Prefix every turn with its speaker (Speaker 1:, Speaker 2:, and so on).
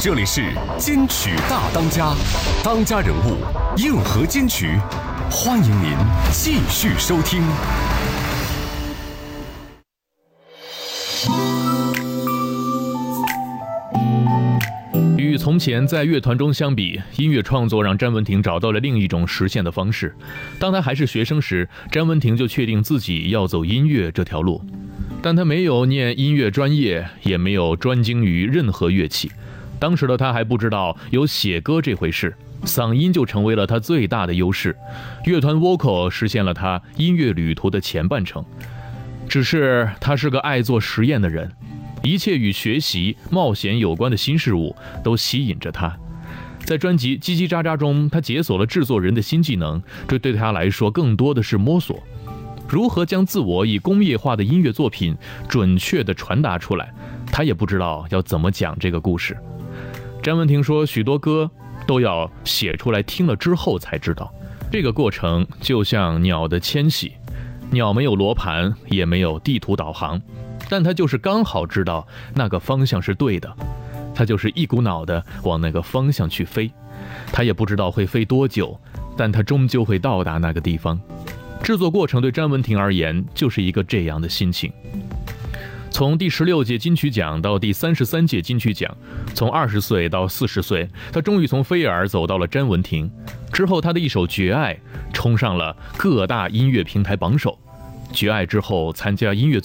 Speaker 1: 这里是金曲大当家，当家人物硬核金曲，欢迎您继续收听。
Speaker 2: 与从前在乐团中相比，音乐创作让詹文婷找到了另一种实现的方式。当他还是学生时，詹文婷就确定自己要走音乐这条路，但他没有念音乐专业，也没有专精于任何乐器。当时的他还不知道有写歌这回事，嗓音就成为了他最大的优势。乐团 vocal 实现了他音乐旅途的前半程。只是他是个爱做实验的人，一切与学习、冒险有关的新事物都吸引着他。在专辑《叽叽喳喳》中，他解锁了制作人的新技能，这对他来说更多的是摸索。如何将自我以工业化的音乐作品准确地传达出来，他也不知道要怎么讲这个故事。詹文婷说，许多歌都要写出来，听了之后才知道。这个过程就像鸟的迁徙，鸟没有罗盘，也没有地图导航，但它就是刚好知道那个方向是对的，它就是一股脑的往那个方向去飞。它也不知道会飞多久，但它终究会到达那个地方。制作过程对詹文婷而言就是一个这样的心情。从第16届金曲奖到第33届金曲奖，从20岁到40岁，他终于从菲尔走到了詹文婷。之后他的一首《绝爱》冲上了各大音乐平台榜首。《绝爱》之后参加音乐